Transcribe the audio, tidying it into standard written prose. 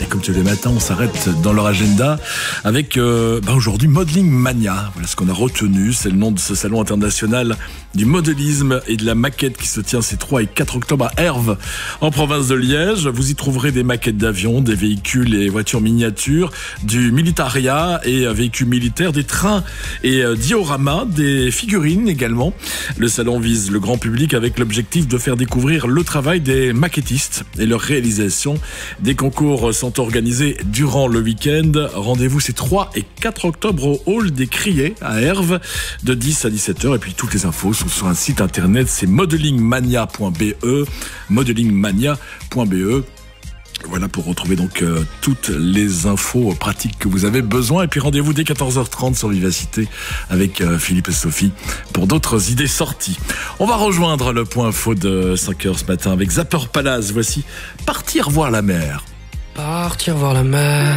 comme tous les matins, on s'arrête dans leur agenda avec aujourd'hui Modeling Mania. Voilà ce qu'on a retenu, c'est le nom de ce salon international du modélisme et de la maquette qui se tient ces 3 et 4 octobre à Herve, en province de Liège. Vous y trouverez des maquettes d'avions, des véhicules et voitures miniatures, du militaria et véhicules militaires, des trains et dioramas, des figurines également. Le salon vise le grand public avec l'objectif de faire découvrir le travail des maquettistes et leur réalisation. Des concours sont organisés durant le week-end. Rendez-vous ces 3 et 4 octobre au hall des Criers à Herve de 10 à 17h. Et puis toutes les infos sont sur un site internet, c'est modelingmania.be, modelingmania.be. Voilà pour retrouver donc toutes les infos pratiques que vous avez besoin. Et puis rendez-vous dès 14h30 sur Vivacité avec Philippe et Sophie pour d'autres idées sorties. On va rejoindre le point info de 5h ce matin avec Zapper Palace. Voici Partir voir la mer. Partir voir la mer.